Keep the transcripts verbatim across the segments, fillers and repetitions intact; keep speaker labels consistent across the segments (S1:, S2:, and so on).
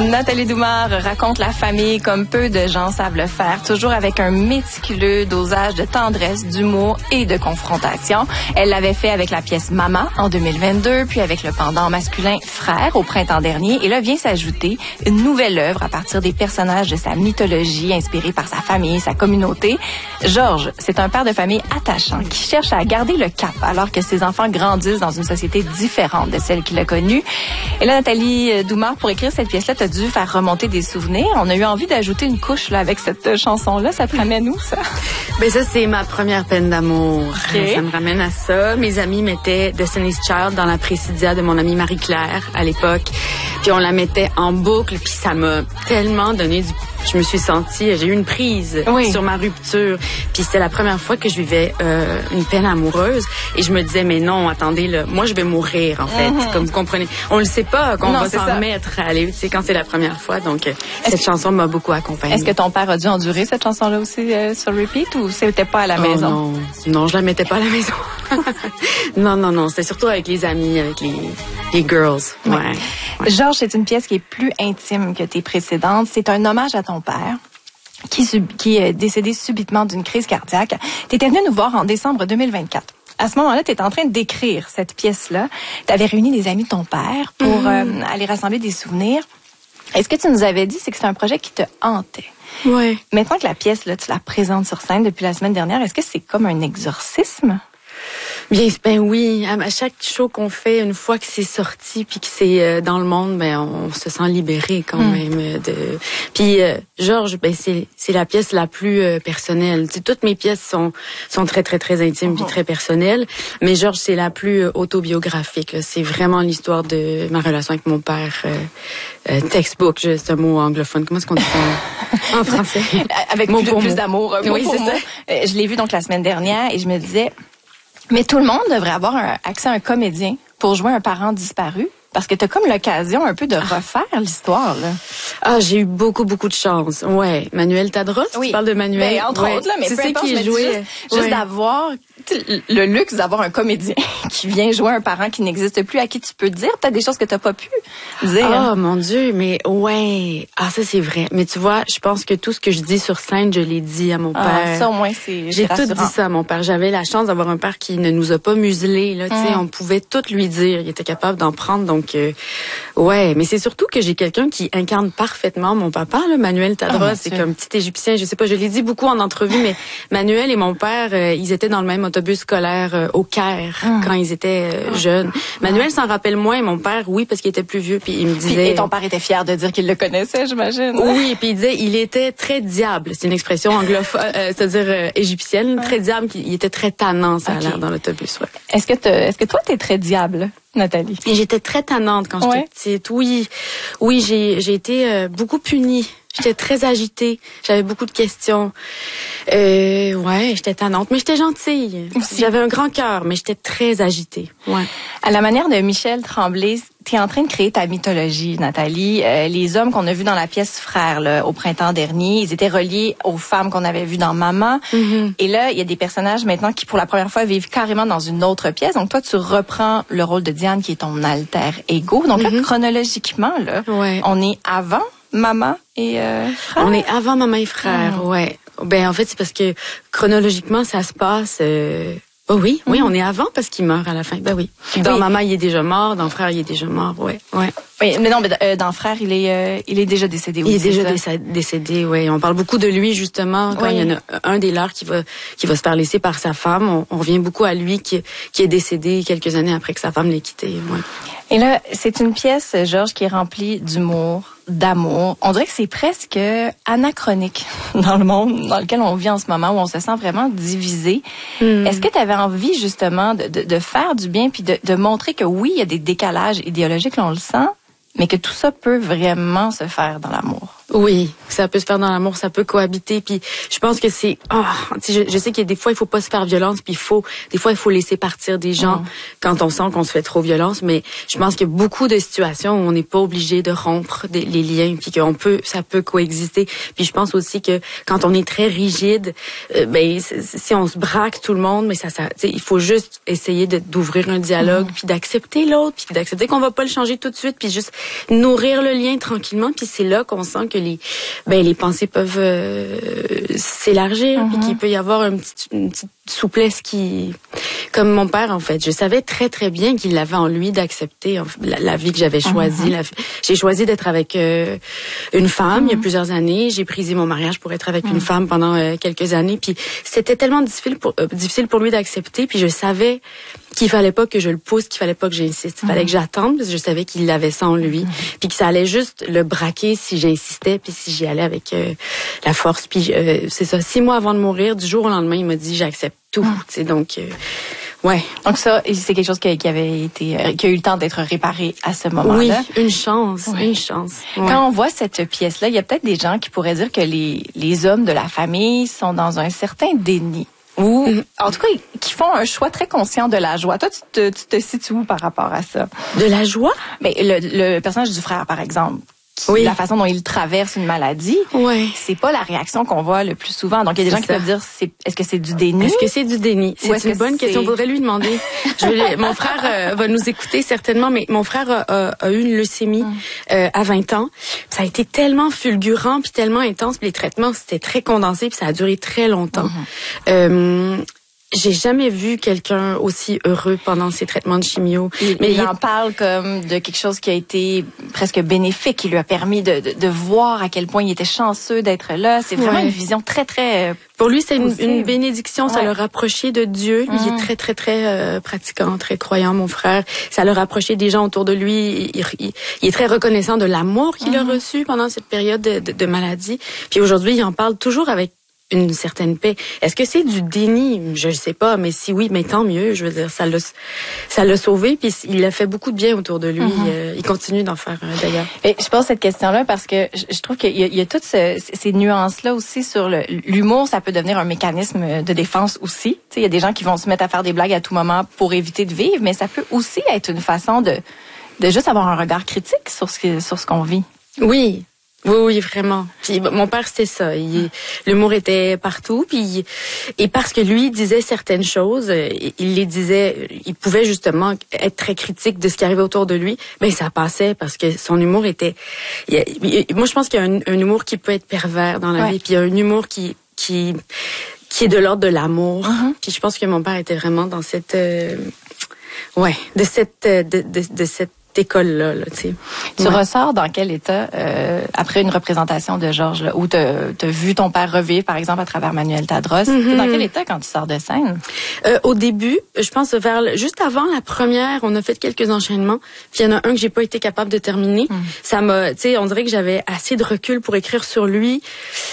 S1: Nathalie Doumard raconte la famille comme peu de gens savent le faire, toujours avec un méticuleux dosage de tendresse, d'humour et de confrontation. Elle l'avait fait avec la pièce Maman en deux mille vingt-deux, puis avec le pendant masculin Frère au printemps dernier. Et là vient s'ajouter une nouvelle œuvre à partir des personnages de sa mythologie, inspirée par sa famille, sa communauté. Georges, c'est un père de famille attachant qui cherche à garder le cap alors que ses enfants grandissent dans une société différente de celle qu'il a connue. Et là, Nathalie Doumard, pour écrire cette pièce-là, t'as dû faire remonter des souvenirs. On a eu envie d'ajouter une couche là avec cette euh, chanson-là. Ça te ramène où, ça?
S2: Ben ça, c'est ma première peine d'amour.
S1: Okay.
S2: Ça me ramène à ça. Mes amis mettaient Destiny's Child dans la Précidia de mon amie Marie-Claire à l'époque. Puis on la mettait en boucle. Puis ça m'a tellement donné du... Je me suis sentie... J'ai eu une prise oui. sur ma rupture. Puis c'était la première fois que je vivais euh, une peine amoureuse. Et je me disais, mais non, attendez, là, moi, je vais mourir, en fait. Mm-hmm. Comme vous comprenez. On le sait pas qu'on non, va s'en remettre à aller, tu sais, quand c'est la première fois. Donc, euh, cette que, chanson m'a beaucoup accompagnée.
S1: Est-ce que ton père a dû endurer cette chanson-là aussi euh, sur repeat ou c'était pas à la
S2: oh,
S1: maison?
S2: Non, non, je la mettais pas à la maison. non, non, non. C'était surtout avec les amis, avec les, les girls. Ouais. ouais. ouais.
S1: Georges, c'est une pièce qui est plus intime que tes précédentes. C'est un hommage à ton père. Qui, sub, qui est décédé subitement d'une crise cardiaque. Tu étais venu nous voir en décembre deux mille vingt-quatre. À ce moment-là, tu étais en train d'écrire cette pièce-là. Tu avais réuni des amis de ton père pour mm-hmm. euh, aller rassembler des souvenirs. Et ce que tu nous avais dit, c'est que c'est un projet qui te hantait.
S2: Oui.
S1: Maintenant que la pièce, là, tu la présentes sur scène depuis la semaine dernière, est-ce que c'est comme un exorcisme?
S2: Bien, ben oui, à chaque show qu'on fait, une fois que c'est sorti puis que c'est euh, dans le monde, ben on se sent libéré quand mm. même. De... Puis euh, Georges, ben c'est c'est la pièce la plus euh, personnelle. T'sais, toutes mes pièces sont sont très très très intimes puis mm. très personnelles, mais Georges c'est la plus euh, autobiographique. Là. C'est vraiment l'histoire de ma relation avec mon père. Euh, euh, textbook, c'est un mot anglophone. Comment est-ce qu'on dit ça en français?
S1: Avec
S2: mot
S1: plus, plus d'amour.
S2: Oui, c'est ça.
S1: Euh, je l'ai vu donc la semaine dernière et je me disais. Mais tout le monde devrait avoir un, accès à un comédien pour jouer un parent disparu. Parce que tu as comme l'occasion un peu de refaire l'histoire, là.
S2: Ah, j'ai eu beaucoup, beaucoup de chance. Ouais. Manuel Tadros, oui. Tu parles de Manuel?
S1: Ben, entre
S2: ouais.
S1: autres, là, mais
S2: c'est
S1: peu importe,
S2: qui
S1: mais
S2: jouait.
S1: Juste, juste ouais. d'avoir le luxe d'avoir un comédien qui vient jouer un parent qui n'existe plus, à qui tu peux dire peut-être des choses que tu n'as pas pu dire.
S2: Oh, mon Dieu, mais ouais. Ah, ça, c'est vrai. Mais tu vois, je pense que tout ce que je dis sur scène, je l'ai dit à mon
S1: ah,
S2: père.
S1: Ça, au moins, c'est
S2: J'ai tout dit ça à mon père. J'avais la chance d'avoir un père qui ne nous a pas muselés, là, tu sais. Mm. On pouvait tout lui dire. Il était capable d'en prendre, donc... Euh, ouais, mais c'est surtout que j'ai quelqu'un qui incarne parfaitement mon papa, là, Manuel Tadros. Oh, c'est comme petit Égyptien, je sais pas, je l'ai dit beaucoup en entrevue, mais Manuel et mon père, euh, ils étaient dans le même autobus scolaire euh, au Caire oh. quand ils étaient euh, jeunes. Manuel s'en rappelle moins, et mon père, oui, parce qu'il était plus vieux, puis il me disait...
S1: Puis, et ton père était fier de dire qu'il le connaissait, j'imagine.
S2: Oui, puis il disait, il était très diable. C'est une expression anglophone, euh, c'est-à-dire euh, égyptienne, ouais. très diable. Il était très tannant, ça okay. a l'air, dans l'autobus, ouais.
S1: Est-ce que, est-ce que toi, t'es très diable, Nathalie?
S2: Et j'étais très tannante quand
S1: ouais.
S2: j'étais petite. Oui, oui, j'ai j'ai été euh, beaucoup punie. J'étais très agitée. J'avais beaucoup de questions. Euh, ouais, j'étais tannante, mais j'étais gentille. Aussi. J'avais un grand cœur, mais j'étais très agitée. Ouais.
S1: À la manière de Michel Tremblay, t'es en train de créer ta mythologie, Nathalie. Euh, les hommes qu'on a vus dans la pièce Frères là, au printemps dernier, ils étaient reliés aux femmes qu'on avait vues dans Maman. Mm-hmm. Et là, il y a des personnages maintenant qui, pour la première fois, vivent carrément dans une autre pièce. Donc toi, tu reprends le rôle de Diane, qui est ton alter ego. Donc mm-hmm. là, chronologiquement, là, ouais. on est avant Maman et euh, Frères.
S2: On est avant Maman et Frères, mm. ouais. Ben en fait, c'est parce que chronologiquement, ça se passe. Euh... Oh oui, oui, mm-hmm. on est avant parce qu'il meurt à la fin. Ben oui. Dans oui. Maman, il est déjà mort. Dans Frère, il est déjà mort. Ouais, ouais.
S1: Oui, mais non, mais euh, dans Frère, il est, euh, il est déjà décédé. Oui,
S2: il est déjà ça. décédé. Oui, on parle beaucoup de lui justement quand oui. il y en a un des leurs qui va, qui va se faire laisser par sa femme. On, on revient beaucoup à lui qui, qui est décédé quelques années après que sa femme l'ait quitté. Ouais.
S1: Et là, c'est une pièce, Georges, qui est remplie d'humour, d'amour. On dirait que c'est presque anachronique dans le monde dans lequel on vit en ce moment, où on se sent vraiment divisé. Mm. Est-ce que tu avais envie, justement, de, de, de faire du bien puis de, de montrer que oui, il y a des décalages idéologiques, là, on le sent, mais que tout ça peut vraiment se faire dans l'amour?
S2: Oui, ça peut se faire dans l'amour, ça peut cohabiter. Puis je pense que c'est, oh, je, je sais qu'il y a des fois il faut pas se faire violence, puis il faut, des fois il faut laisser partir des gens mmh. quand on sent qu'on se fait trop violence. Mais je pense qu'il y a beaucoup de situations où on n'est pas obligé de rompre des, les liens, puis qu'on peut, ça peut coexister. Puis je pense aussi que quand on est très rigide, euh, ben si on se braque tout le monde, mais ça, ça, il faut juste essayer de, d'ouvrir un dialogue, mmh. puis d'accepter l'autre, puis d'accepter qu'on va pas le changer tout de suite, puis juste nourrir le lien tranquillement. Puis c'est là qu'on sent que les ben les pensées peuvent euh, s'élargir, mm-hmm. puis qu'il peut y avoir un petit, une petite souplesse qui, comme mon père en fait, je savais très très bien qu'il avait en lui d'accepter la, la vie que j'avais choisie. Mm-hmm. La, j'ai choisi d'être avec euh, une femme mm-hmm. il y a plusieurs années. J'ai brisé mon mariage pour être avec mm-hmm. une femme pendant euh, quelques années. Puis c'était tellement difficile pour euh, difficile pour lui d'accepter. Puis je savais qu'il fallait pas que je le pousse, qu'il fallait pas que j'insiste. Il fallait mm-hmm. que j'attende parce que je savais qu'il avait ça en lui. Mm-hmm. Puis que ça allait juste le braquer si j'insistais, puis si j'y allais avec euh, la force. Puis euh, c'est ça, six mois avant de mourir, du jour au lendemain, il m'a dit j'accepte tout. Mm-hmm. Tu sais, donc euh, ouais.
S1: Donc ça, c'est quelque chose qui, qui avait été, euh, qui a eu le temps d'être réparé à ce moment-là.
S2: Oui, une chance, oui. une chance.
S1: Ouais. Quand on voit cette pièce-là, il y a peut-être des gens qui pourraient dire que les les hommes de la famille sont dans un certain déni. Ou, mm-hmm. en tout cas, qui font un choix très conscient de la joie. Toi, tu te, tu te situes où par rapport à ça?
S2: De la joie?
S1: Ben, le, le personnage du frère, par exemple. Qui, oui. La façon dont il traverse une maladie,
S2: oui.
S1: c'est pas la réaction qu'on voit le plus souvent. Donc, il y a des c'est gens ça. qui peuvent dire, c'est, est-ce que c'est du déni?
S2: Est-ce que c'est du déni? C'est une bonne c'est... question. Il faudrait lui demander. Je vais, mon frère euh, va nous écouter certainement, mais mon frère a, a, a eu une leucémie mm. euh, à vingt ans. Ça a été tellement fulgurant puis tellement intense. Puis les traitements, c'était très condensé puis ça a duré très longtemps. Mm-hmm. Euh, J'ai jamais vu quelqu'un aussi heureux pendant ses traitements de chimio.
S1: Il, mais il, il en parle comme de quelque chose qui a été presque bénéfique, qui lui a permis de, de, de voir à quel point il était chanceux d'être là. C'est vraiment ouais. une vision très, très...
S2: Pour lui, c'est une, une bénédiction. Ouais. Ça l'a rapproché de Dieu. Lui, mmh. il est très, très, très euh, pratiquant, très croyant, mon frère. Ça l'a rapproché des gens autour de lui. Il, il, il est très reconnaissant de l'amour qu'il mmh. a reçu pendant cette période de, de, de maladie. Puis aujourd'hui, il en parle toujours avec une certaine paix. Est-ce que c'est du déni? Je ne sais pas, mais si oui, mais tant mieux. Je veux dire, ça l'a, ça l'a sauvé, puis il a fait beaucoup de bien autour de lui. Mm-hmm. Euh, il continue d'en faire euh, d'ailleurs.
S1: Et je pose cette question-là parce que je, je trouve qu'il y a, il y a toutes ce, ces nuances-là aussi sur le, l'humour. Ça peut devenir un mécanisme de défense aussi. Tu sais, il y a des gens qui vont se mettre à faire des blagues à tout moment pour éviter de vivre, mais ça peut aussi être une façon de, de juste avoir un regard critique sur ce, que, sur ce qu'on vit.
S2: Oui. Oui, oui, vraiment. Puis mon père, c'était ça. Il, l'humour était partout. Puis et parce que lui disait certaines choses, il les disait. Il pouvait justement être très critique de ce qui arrivait autour de lui. Mais ça passait parce que son humour était. Il, il, moi, je pense qu'il y a un, un humour qui peut être pervers dans la ouais. vie. Puis il y a un humour qui qui qui est de l'ordre de l'amour. Mm-hmm. Puis je pense que mon père était vraiment dans cette. Euh, ouais, de cette de de, de cette école-là, là, tu sais.
S1: Tu ouais. ressors dans quel état euh, après une représentation de Georges, là, où t'as, t'as vu ton père revivre, par exemple, à travers Manuel Tadros? Mm-hmm. T'es dans quel état quand tu sors de scène?
S2: Euh, au début, je pense vers juste avant la première, on a fait quelques enchaînements. Puis il y en a un que j'ai pas été capable de terminer. Mm. Ça m'a, tu sais, on dirait que j'avais assez de recul pour écrire sur lui.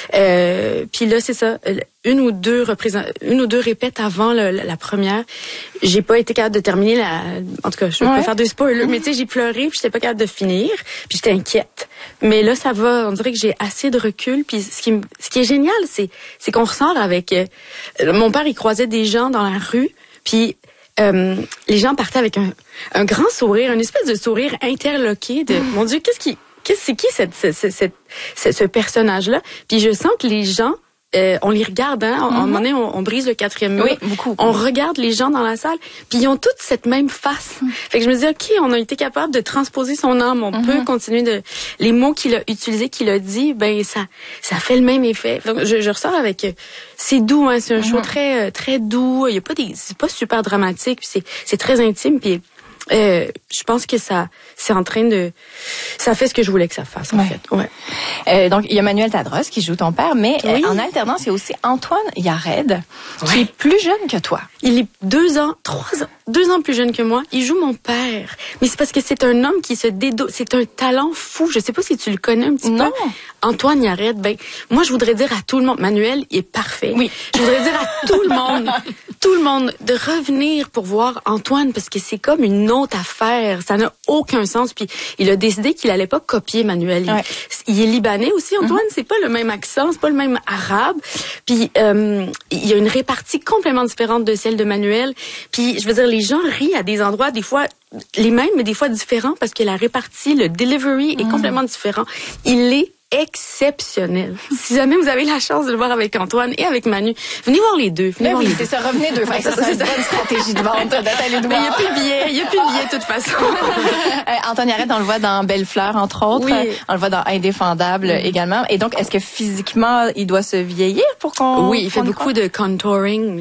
S2: Euh, puis là, c'est ça. Une ou deux représent... une ou deux répètes avant le, la première, j'ai pas été capable de terminer la. En tout cas, je vais ouais. pas faire de spoilers, mais tu sais, j'ai pleuré, puis j'étais pas capable de finir, puis j'étais inquiète. Mais là, ça va. On dirait que j'ai assez de recul. Puis ce qui, ce qui est génial, c'est, c'est qu'on ressort avec. Euh, mon père, il croisait des gens dans la rue, puis euh, les gens partaient avec un, un grand sourire, une espèce de sourire interloqué de. Mon Dieu, qu'est-ce qui, qu'est-ce c'est qui cette, cette, cette, cette, ce personnage-là? Puis je sens que les gens. Euh, on les regarde, hein. Mm-hmm. À un moment donné, on, on brise le quatrième mur.
S1: Oui, beaucoup.
S2: On regarde les gens dans la salle, puis ils ont toutes cette même face. Mm-hmm. Fait que je me dis, ok, on a été capable de transposer son âme. On mm-hmm. peut continuer de les mots qu'il a utilisés, qu'il a dit, ben ça, ça fait le même effet. Donc je, je ressors avec, c'est doux, hein. C'est un mm-hmm. show très, très doux. Il y a pas des, c'est pas super dramatique. Puis c'est, c'est très intime. Puis Euh, je pense que ça, c'est en train de, ça fait ce que je voulais que ça fasse en ouais. fait. Ouais.
S1: Euh, donc il y a Manuel Tadros qui joue ton père, mais oui. euh, en alternance il y a aussi Antoine Yared oui. qui est plus jeune que toi.
S2: Il est deux ans, trois ans. deux ans plus jeune que moi. Il joue mon père. Mais c'est parce que c'est un homme qui se dédo... C'est un talent fou. Je sais pas si tu le connais un petit
S1: non.
S2: peu. Antoine Yarette, ben, moi, je voudrais dire à tout le monde, Manuel, il est parfait.
S1: Oui.
S2: Je voudrais dire à tout le monde, tout le monde, de revenir pour voir Antoine, parce que c'est comme une autre affaire. Ça n'a aucun sens. Puis, il a décidé qu'il allait pas copier Manuel.
S1: Ouais.
S2: Il, il est libanais aussi, Antoine. Mm-hmm. C'est pas le même accent, c'est pas le même arabe. Puis, euh, il y a une répartie complètement différente de celle de Manuel. Puis, je veux dire, les gens rient à des endroits, des fois, les mêmes, mais des fois différents, parce que la répartie, le delivery est mm. complètement différent. Il est exceptionnel. Si jamais vous avez la chance de le voir avec Antoine et avec Manu, venez voir les deux. Venez
S1: mais
S2: voir
S1: oui,
S2: les
S1: c'est
S2: deux.
S1: ça, revenez deux fois. Ça, c'est une bonne stratégie de vente d'aller de voir.
S2: Mais il n'y a plus de billets, il n'y a plus de billets de toute façon.
S1: euh, Antoine Yarette, on le voit dans Belle Fleur, entre autres.
S2: Oui.
S1: On le voit dans Indéfendable mm-hmm. également. Et donc, est-ce que physiquement, il doit se vieillir pour qu'on...
S2: Oui, il fait beaucoup de contouring.